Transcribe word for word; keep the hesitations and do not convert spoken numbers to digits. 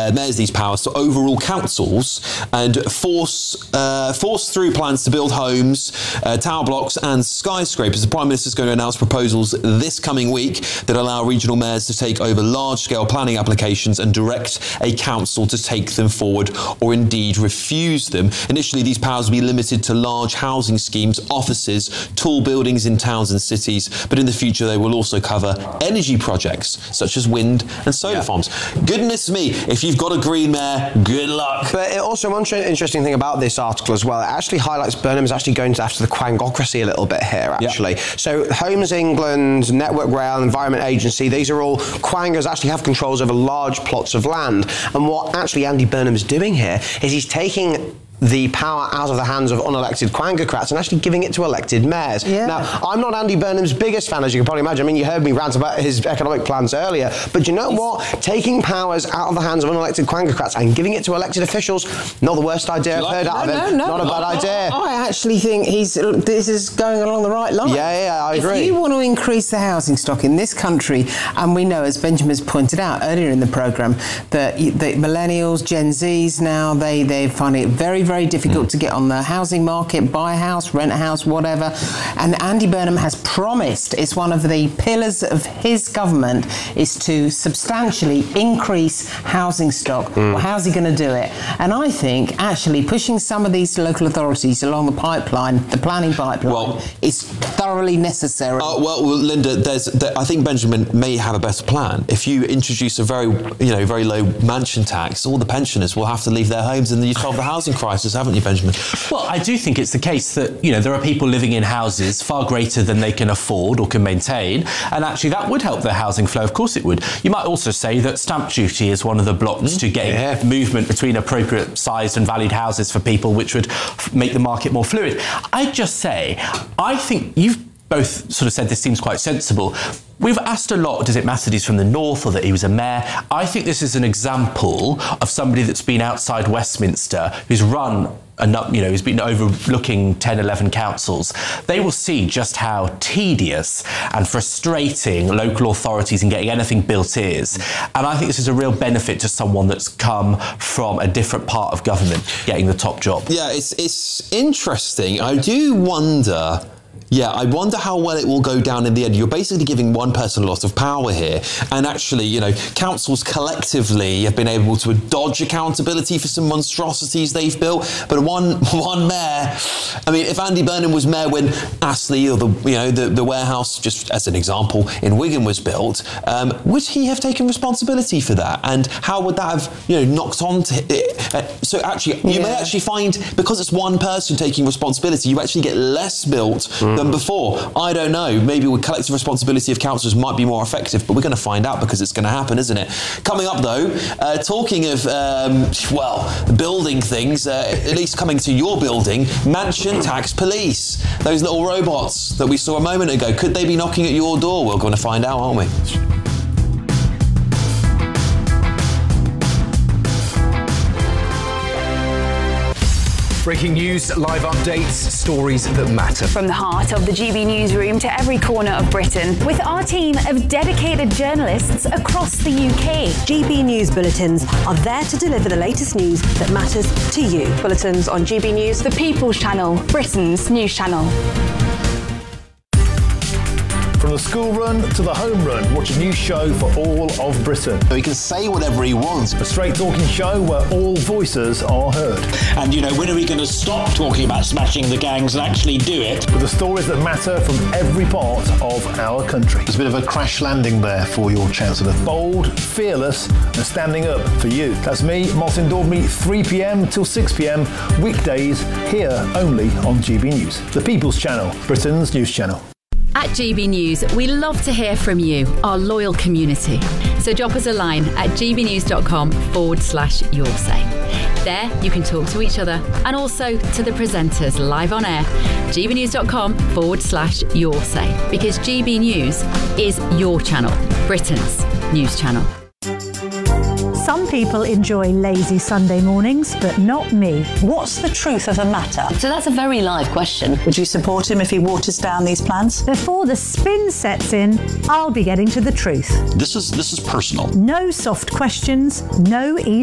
uh, mayors these powers to overrule councils and force uh, force through plans to build homes, uh, tower blocks and skyscrapers. The Prime Minister is going to announce proposals this coming week that allow regional mayors to take over large-scale planning applications and direct a council to take them forward or indeed refuse them. Initially, these powers will be limited to large housing schemes, offices, tall buildings in towns and cities, but in the future they will also cover energy projects such as wind and solar yeah. farms. Goodness me, if you've got a Green mayor, good luck. But it also, one interesting thing about this article as well, it actually highlights Burnham's actually going after the quangocracy a little bit here, actually. Yeah. So Homes England, Network Rail, Environment Agency, these are all quangers actually have controls over large plots of land. And what actually Andy Burnham is doing here is he's taking the power out of the hands of unelected quangocrats and actually giving it to elected mayors. Yeah. Now, I'm not Andy Burnham's biggest fan, as you can probably imagine. I mean, you heard me rant about his economic plans earlier, but you know what? Taking powers out of the hands of unelected quangocrats and giving it to elected officials, not the worst idea I've heard out of him. No, no, not a no, bad no, idea. I actually think he's this is going along the right line. Yeah, yeah, I agree. If you want to increase the housing stock in this country, and we know, as Benjamin's pointed out earlier in the programme, that the millennials, Gen Zs now, they, they find it very, very difficult mm. to get on the housing market, buy a house, rent a house, whatever. And Andy Burnham has promised, it's one of the pillars of his government, is to substantially increase housing stock. Mm. Well, how's he going to do it? And I think actually pushing some of these local authorities along the pipeline, the planning pipeline, well, is thoroughly necessary. Uh, well, well, Linda, there's, there, I think Benjamin may have a better plan. If you introduce a very, you know, very low mansion tax, all the pensioners will have to leave their homes, and then you solve the housing crisis, haven't you, Benjamin? Well, I do think it's the case that, you know, there are people living in houses far greater than they can afford or can maintain, and actually that would help their housing flow. Of course it would. You might also say that stamp duty is one of the blocks mm, to getting yeah. movement between appropriate sized and valued houses for people, which would f- make the market more fluid. I'd just say, I think you've both sort of said this seems quite sensible. We've asked a lot, does it matter that he's from the north or that he was a mayor? I think this is an example of somebody that's been outside Westminster, who's run, enough, you know, who's been overlooking ten, eleven councils. They will see just how tedious and frustrating local authorities in getting anything built is. And I think this is a real benefit to someone that's come from a different part of government getting the top job. Yeah, it's it's interesting. I do wonder... Yeah, I wonder how well it will go down in the end. You're basically giving one person a lot of power here. And actually, you know, councils collectively have been able to dodge accountability for some monstrosities they've built. But one one mayor, I mean, if Andy Burnham was mayor when Astley or the, you know, the, the warehouse, just as an example, in Wigan was built, um, would he have taken responsibility for that? And how would that have, you know, knocked on to it? Uh, so actually, you yeah. may actually find, because it's one person taking responsibility, you actually get less built mm. than before. I don't know. Maybe with collective responsibility of councils might be more effective, but we're going to find out because it's going to happen, isn't it? Coming up, though, uh, talking of, um, well, building things, uh, at least coming to your building, Mansion Tax Police. Those little robots that we saw a moment ago, could they be knocking at your door? We're going to find out, aren't we? Breaking news, live updates, stories that matter. From the heart of the G B newsroom to every corner of Britain, with our team of dedicated journalists across the U K. G B News Bulletins are there to deliver the latest news that matters to you. Bulletins on G B News, the People's Channel, Britain's news channel. From the school run to the home run, watch a news show for all of Britain. So he can say whatever he wants. A straight talking show where all voices are heard. And, you know, when are we going to stop talking about smashing the gangs and actually do it? With the stories that matter from every part of our country. There's a bit of a crash landing there for your Chancellor. Bold, fearless and standing up for you. That's me, Martin Daubney, three p.m. till six p.m. weekdays here only on G B News. The People's Channel, Britain's news channel. At G B News, we love to hear from you, our loyal community. So drop us a line at gbnews.com forward slash your say. There you can talk to each other and also to the presenters live on air. gbnews.com forward slash your say. Because G B News is your channel, Britain's news channel. Some people enjoy lazy Sunday mornings, but not me. What's the truth of the matter? So that's a very live question. Would you support him if he waters down these plans? Before the spin sets in, I'll be getting to the truth. This is this is personal. No soft questions, no easy